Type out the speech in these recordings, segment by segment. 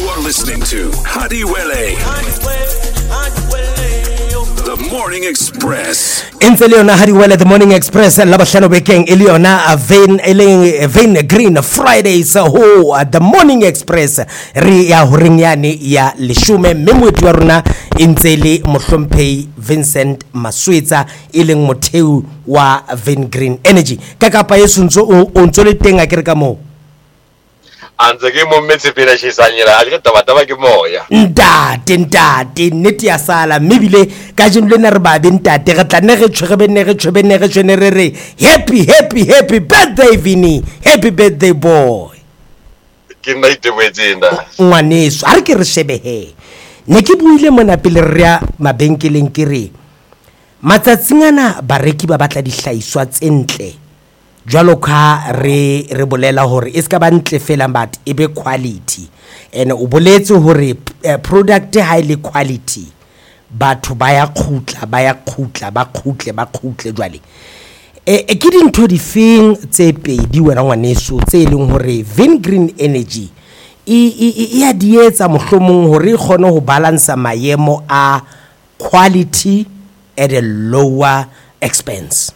are listening to Hadiwele, The Morning Express. Intse le yona Hadiwele The Morning Express la bohlano bekeng e le yona Vein Green Fridays ho The Morning Express re ya horeng yane ya leshume memwedi wa rona intse le mohlomphehi Vincent Maswetsa e leng motheu wa Vein Green Energy ka kapa yesu o ntso le teng a ke re ka mo anze ke mo metse pele shisanyela a ke taba ke moya ntate nnete ya sala mebile ka jeno le na re ba bentate re tla ne re tshwene re happy birthday Vini, happy birthday boy ke nna itebetse nda ngwaneso a re ke re shebehe ne ke buile mona pele re ya mabenkeleng ke re matsatsingana bareki ba batla dihlahiswa tsentle jwalo ka re bolela hore e ska ba ntle fela but e be quality and o boletse hore product highly quality batho ba ya khutla ba khutle jwale ke dintho di feng tse pedi wena ngwaneso tse leng hore Vein Green Energy e ya dietsa mohlomong hore e khone ho balance maemo a quality at a lower expense.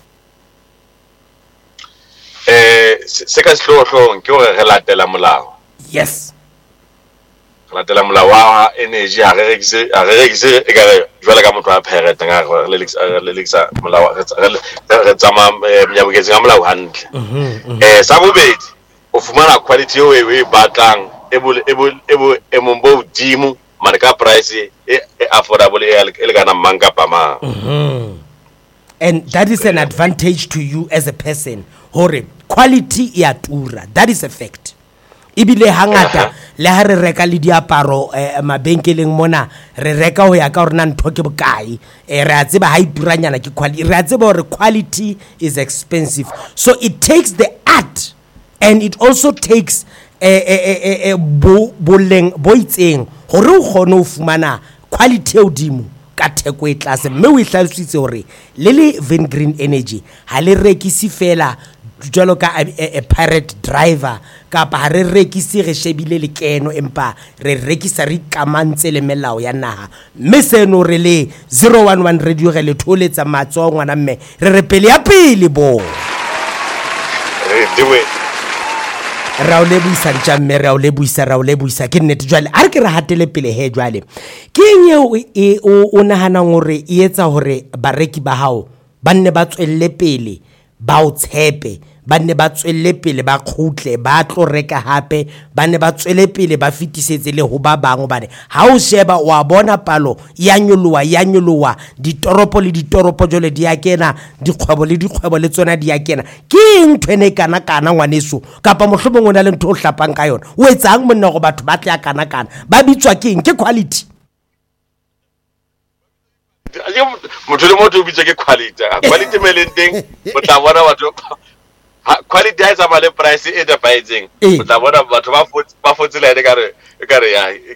Se ka sehlohong ke hore re latela molao. Yes. Re latela molao wa energy a re rekise e ka re jwale ka motho a pirate nga re lekisa molao re tsama mnyabuketse nga molao hantle. Sa bobedi o fumana quality eo e batlang e mombo dimo marka price e affordable e le kana manga pa ma. And that is an advantage to you as a person. Hore quality ya tura, that is a fact. Ibile hangata le ha re reka le diaparo mabenkeleng mona re reka ho ya ka hore na ntho ke bokae re a tseba ha ituranyana ke quality re a tseba hore quality is expensive, so it takes the art and it also takes boleng bo itseng hore o kgone ho fumana quality e hodimo ka theko e tlase mme o ihlalositse hore le Vein Green Energy ha le rekisi fela jwalo ka a pirate driver kapa ha re rekisi re shebile le keno empa re rekisa re kamantse le melao ya naha mme seno re le 011 radio re le tholetsa matso ngwana mme re pele ya pele bo ra o lebuisa ntjamme ra o lebuisa ke nnete jwale a re ke re hatele pele he jwale ke eng o nahana gore e etsa hore bareki ba hao ba nne ba tswelle pele ba o tshepe ba nne ba tswelle pele ba khutle ba tlo reka hape ba nne ba tswelle pele ba fitisetse le ho ba bang bane ha o sheba wa bona palo ya nyolowa ditoropo le ditoropo jole di ya kena dikgwebo le tsona di ya kena ke ntwene kana ngwaneso kapa mohlobong ona le ntho o hlapang ka yona o etsang monna go batho ba tla kana ba bitswa keng ke quality motho le motho o bitse ke quality melenteng o tla bona batho quality ha sa male price e da paitseng o tla bona batho ba fotsela ene kare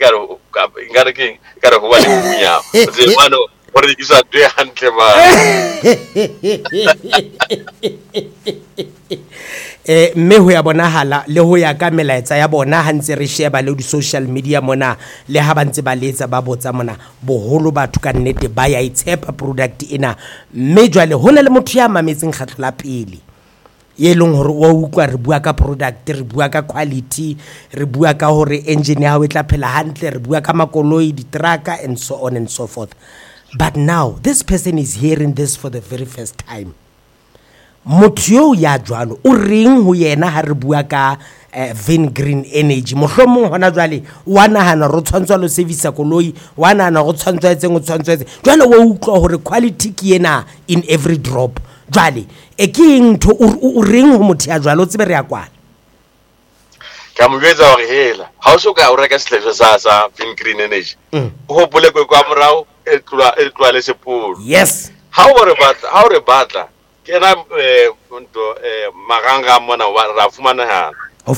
ho wa le punya o tse mano o re kitsa twe hantle ba mme ho ya bonahala le ho ya ka melaetsa ya bona ha ntse re sheba le di social media mona le ha ba ntse ba letsa ba botsa mona boholo batho ka nnete ba ya itshepa product ena mme jwale hona le motho ya mametseng kgatlola pele ye leng hore wa utlwa re bua ka product re bua ka quality re bua ka hore engine ya ho etla phela hantle re bua ka makoloi di trucker and so on and so forth, but now this person is hearing this for the very first time. Motho ya jwalo o reng ho yena ha re bua ka Vein Green Energy mohlomong hona jwale wa nahana ro tshwantswa lo service koloi wa nahana go tshwantswetse jwale wa utlwa hore quality ke yena in every drop jwale ke ntho o reng ho motho ya jwalo tsebe re ya kwana ka mo betsa hore hela ha o soka o reka sehleswa sa Vein Green Energy o hopole kwa morao e tloa le sepolo. Yes, ha o re batla kena ntho maganga mona ra fumana ha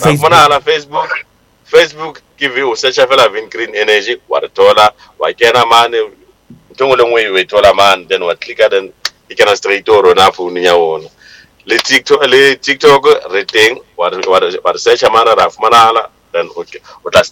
Facebook give you search fela Vein Green Energy wa re tola wa kena mane ntongwe le ngwe we tola man then wa click then you can straight to rona phone ya wona le TikTok re teng wa search mana ra fumana then okay o tla